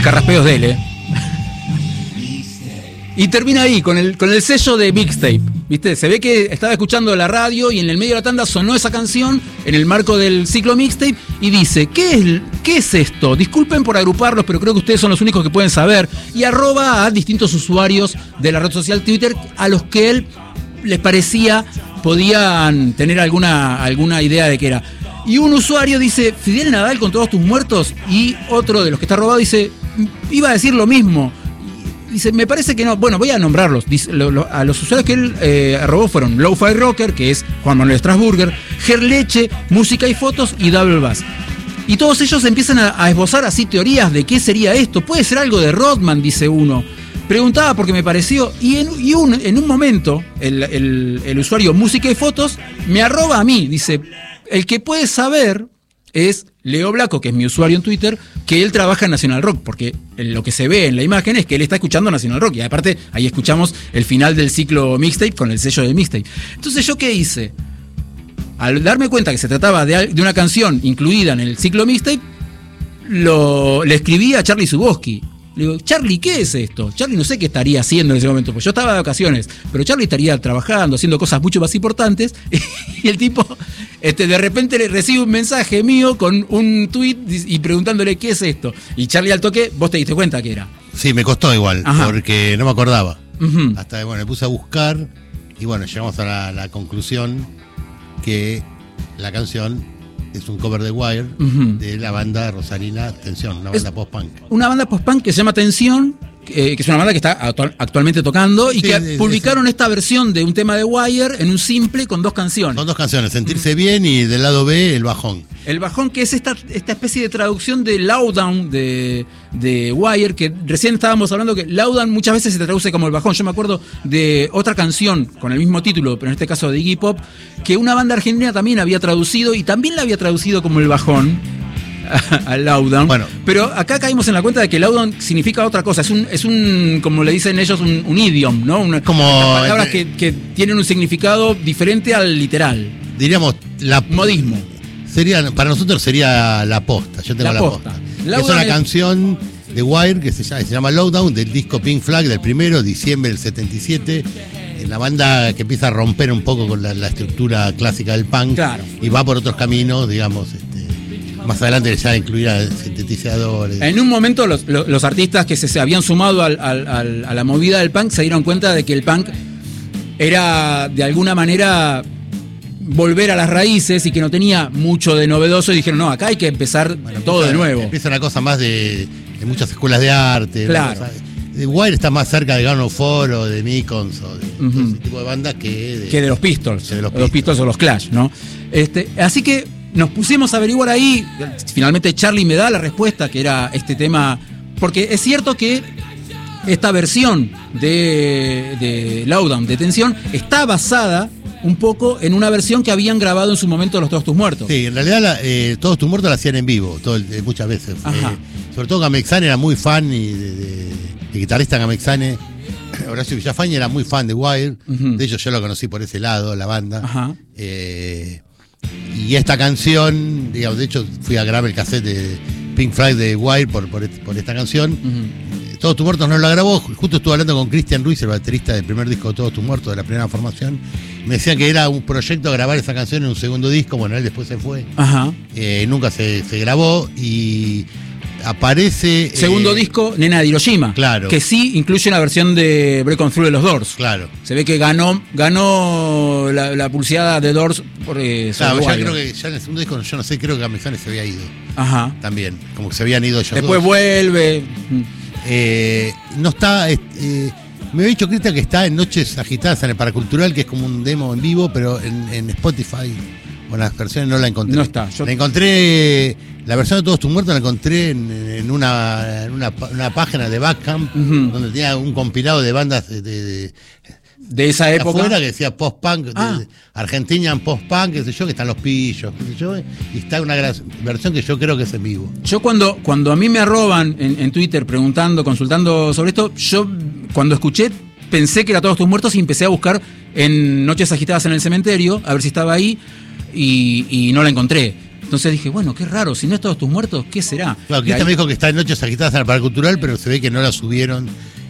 carraspeos de él, Y termina ahí, con el sello de mixtape, ¿viste? Se ve que estaba escuchando la radio y en el medio de la tanda sonó esa canción en el marco del ciclo mixtape y dice, ¿qué es esto? Disculpen por agruparlos, pero creo que ustedes son los únicos que pueden saber. Y arroba a distintos usuarios de la red social Twitter a los que él les parecía podían tener alguna idea de qué era. Y un usuario dice, Fidel Nadal con todos tus muertos, y otro de los que está robado dice, iba a decir lo mismo. Dice, me parece que no. Bueno, voy a nombrarlos. Dice, a los usuarios que él robó fueron Lo-Fi Rocker, que es Juan Manuel Strasburger, Gerleche, Música y Fotos y Double Bass. Y todos ellos empiezan a esbozar así teorías de qué sería esto. Puede ser algo de Rodman, dice uno. Preguntaba porque me pareció. Y en un momento, el usuario Música y Fotos me arroba a mí. Dice, el que puede saber es Leo Blanco, que es mi usuario en Twitter, que él trabaja en Nacional Rock, porque lo que se ve en la imagen es que él está escuchando Nacional Rock, y aparte ahí escuchamos el final del ciclo mixtape con el sello de mixtape. Entonces, ¿yo qué hice? Al darme cuenta que se trataba de una canción incluida en el ciclo mixtape, le escribí a Charlie Zuboski. Le digo, Charlie, ¿qué es esto? Charlie no sé qué estaría haciendo en ese momento, pues yo estaba de vacaciones, pero Charlie estaría trabajando, haciendo cosas mucho más importantes, y el tipo de repente le recibe un mensaje mío con un tweet y preguntándole qué es esto. Y Charlie al toque, vos te diste cuenta que era. Sí, me costó igual, Ajá. Porque no me acordaba. Uh-huh. Hasta que me puse a buscar y llegamos a la conclusión que la canción es un cover de Wire, uh-huh, de la banda rosarina Tensión, una banda post-punk. Una banda post-punk que se llama Tensión, que es una banda que está actualmente tocando y sí, que publicaron esta versión de un tema de Wire en un simple con 2 canciones. Son 2 canciones, Sentirse Bien y del lado B, El Bajón. El Bajón, que es esta especie de traducción de Lowdown de Wire, que recién estábamos hablando que Lowdown muchas veces se traduce como El Bajón. Yo me acuerdo de otra canción con el mismo título, pero en este caso de Iggy Pop, que una banda argentina también había traducido y también la había traducido como El Bajón. Al Lowdown. Bueno, pero acá caímos en la cuenta de que Lowdown significa otra cosa. Es un como le dicen ellos, un idiom, ¿no? Como palabras que tienen un significado diferente al literal. Diríamos, modismo. Para nosotros sería la posta. Yo tengo la posta. Es una canción de Wire que se llama Lowdown, del disco Pink Flag, del primero, diciembre del 77. La banda que empieza a romper un poco con la estructura clásica del punk. Claro. Y va por otros caminos, digamos. Más adelante ya incluirá sintetizadores. En un momento los artistas que se habían sumado a la movida del punk se dieron cuenta de que el punk era de alguna manera volver a las raíces y que no tenía mucho de novedoso, y dijeron, no, acá hay que empezar todo de nuevo. Empieza una cosa más de muchas escuelas de arte. Claro. Wire está más cerca de Gano Foro, de Mikons o de ese tipo de bandas que de los Pistols. De los Pistols o los Clash, ¿no? Así que nos pusimos a averiguar ahí. Finalmente Charlie me da la respuesta, que era este tema, porque es cierto que esta versión de Lowdown, de Tensión, está basada un poco en una versión que habían grabado en su momento los Todos Tus Muertos. Sí, en realidad Todos Tus Muertos la hacían en vivo, muchas veces. Sobre todo Gamexane era muy fan de guitarrista Gamexane. Horacio Villafañe era muy fan de Wire. Uh-huh. De ellos yo lo conocí por ese lado, la banda. Uh-huh. Y esta canción, digamos, de hecho fui a grabar el cassette de Pink Floyd de Wire por esta canción. Uh-huh. Todos Tus Muertos no la grabó. Justo estuve hablando con Cristian Ruiz, el baterista del primer disco de Todos Tus Muertos, de la primera formación. Me decía que era un proyecto grabar esa canción en un segundo disco. Bueno, él después se fue. Uh-huh. Nunca se grabó y aparece... Segundo disco, Nena de Hiroshima. Claro. Que sí incluye una versión de Break On Through de los Doors. Claro. Se ve que ganó la pulseada de Doors por claro, ya creo que ya en el segundo disco, yo no sé, creo que Gamexane se había ido. Ajá. También, como que se habían ido ellos. Después dos. Vuelve. No está... me había dicho Cristian que está en Noches Agitadas en el Paracultural, que es como un demo en vivo, pero en Spotify, bueno, las versiones no la encontré. No está. La encontré... La versión de Todos Tus Muertos la encontré en una página de Bandcamp, uh-huh, donde tenía un compilado de bandas de esa época. Afuera, que decía post-punk, Argentinian post-punk, qué sé yo, que están Los Pillos, qué sé yo, y está una versión que yo creo que es en vivo. Yo cuando a mí me arroban en Twitter preguntando, consultando sobre esto, yo cuando escuché pensé que era Todos Tus Muertos y empecé a buscar en Noches Agitadas en el Cementerio, a ver si estaba ahí, y no la encontré. Entonces dije, bueno, qué raro, si no es Todos tus muertos, ¿qué será? Claro, Cristian me dijo que está en Noches Agitadas en el Paracultural, pero se ve que no la subieron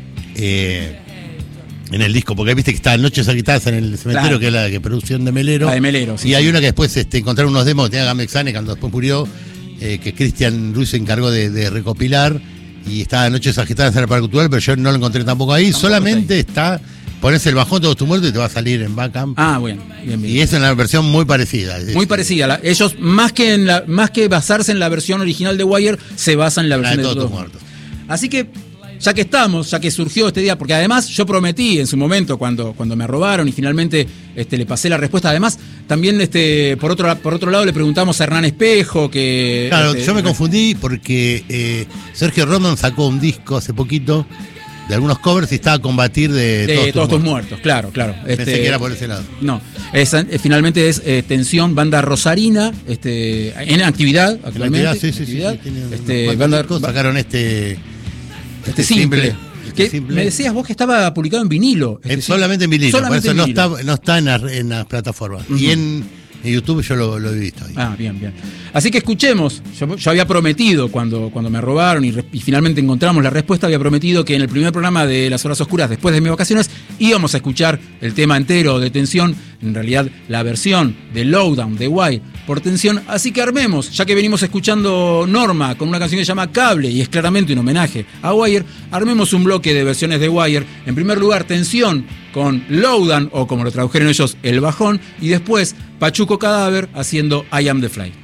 en el disco, porque viste que está Noches Agitadas en el Cementerio, claro, que es la de producción de Melero. La de Melero, sí. Y hay una que después encontraron unos demos que tenía Gamexane cuando después murió, que Cristian Ruiz se encargó de recopilar, y está Noches Agitadas en el Paracultural, pero yo no lo encontré tampoco ahí. Tampoco solamente está, pones el bajón Todos tus muertos y te va a salir en Bandcamp. Ah, bueno, bien. Y es una versión muy parecida. Muy parecida. Ellos, más que basarse en la versión original de Wire, se basan en la versión de Todos tus muertos. Así que, ya que surgió este día, porque además yo prometí en su momento cuando me robaron y finalmente le pasé la respuesta. Además, también por otro lado le preguntamos a Hernán Espejo que... Claro, yo me confundí porque Sergio Rondon sacó un disco hace poquito de algunos covers y estaba a combatir de Todos tus muertos. Claro. Pensé que era por ese lado. No, finalmente es Tensión, banda rosarina, en actividad actualmente. Sí. Sacaron este simple. Me decías vos que estaba publicado en vinilo. Solamente en vinilo, por eso no está en las plataformas. Uh-huh. Y en YouTube yo lo he visto ahí. Ah, bien. Así que escuchemos. Yo había prometido cuando me robaron y finalmente encontramos la respuesta, había prometido que en el primer programa de Las Horas Oscuras, después de mis vacaciones, íbamos a escuchar el tema entero de Tensión, en realidad la versión de Lowdown de Wire por Tensión. Así que armemos, ya que venimos escuchando Norma con una canción que se llama Cable y es claramente un homenaje a Wire, armemos un bloque de versiones de Wire. En primer lugar, Tensión con Lowdown, o como lo tradujeron ellos, El Bajón, y después Pachuco Cadáver haciendo I Am the Fly.